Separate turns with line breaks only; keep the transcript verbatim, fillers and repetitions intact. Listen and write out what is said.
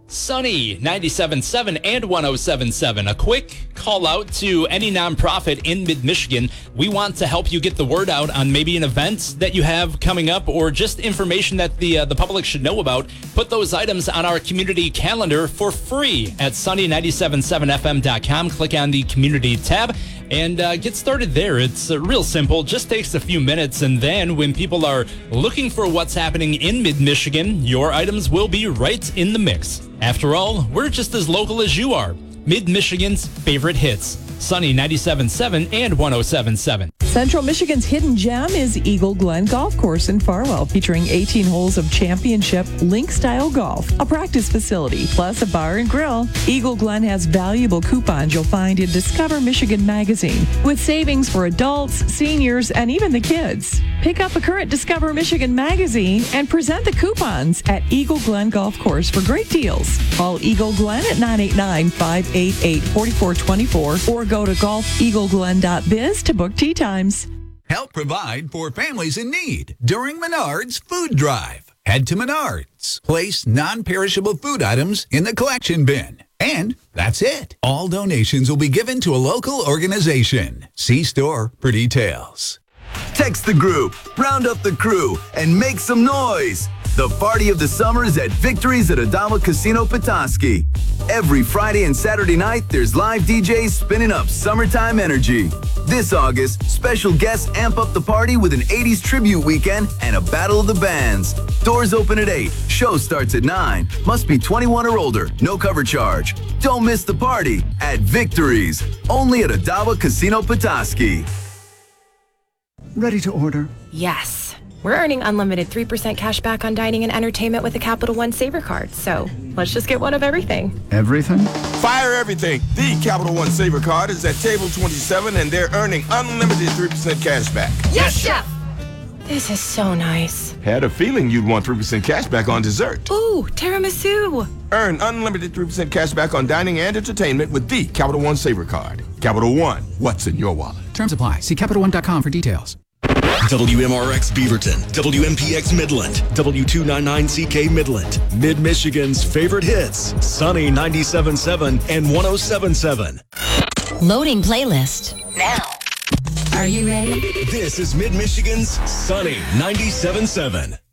Sunny ninety-seven point seven and one oh seven point seven. A quick call out to any nonprofit in mid-Michigan. We want to help you get the word out on maybe an event that you have coming up or just information that the uh, the public should know about. Put those items on our community calendar for free at sunny nine seven seven f m dot com. Click on the community tab and uh, get started there. It's uh, real simple, just takes a few minutes. And then when people are looking for what's happening in mid-Michigan, your items will be right in the mix. After all, we're just as local as you are. Mid-Michigan's favorite hits. Sunny ninety-seven point seven and one oh seven point seven.
Central Michigan's hidden gem is Eagle Glen Golf Course in Farwell, featuring eighteen holes of championship link-style golf, a practice facility, plus a bar and grill. Eagle Glen has valuable coupons you'll find in Discover Michigan magazine, with savings for adults, seniors, and even the kids. Pick up a current Discover Michigan magazine and present the coupons at Eagle Glen Golf Course for great deals. Call Eagle Glen at nine eight nine, five eight eight, four four two four or go to golf eagle glen dot biz to book tee times.
Help provide for families in need during Menards Food Drive. Head to Menards. Place non-perishable food items in the collection bin. And that's it. All donations will be given to a local organization. See store for details.
Text the group, round up the crew, and make some noise. The party of the summer is at Victories at Adama Casino Petoskey. Every Friday and Saturday night, there's live D Js spinning up summertime energy. This August, special guests amp up the party with an eighties tribute weekend and a battle of the bands. Doors open at eight. Show starts at nine. Must be twenty-one or older. No cover charge. Don't miss the party at Victories. Only at Adama Casino Petoskey.
Ready to order?
Yes. We're earning unlimited three percent cash back on dining and entertainment with the Capital One Saver card. So let's just get one of everything.
Everything?
Fire everything. The Capital One Saver card is at table twenty-seven and they're earning unlimited three percent cash back.
Yes, Chef! This is so nice.
Had a feeling you'd want three percent cash back on dessert.
Ooh, tiramisu.
Earn unlimited three percent cash back on dining and entertainment with the Capital One Saver card. Capital One, what's in your wallet?
Terms apply. See capital one dot com for details.
W M R X Beaverton, W M P X Midland, W two ninety-nine C K Midland, Mid-Michigan's favorite hits, Sunny ninety-seven point seven and one oh seven point seven.
Loading playlist now. Are you ready?
This is Mid-Michigan's Sunny ninety-seven point seven.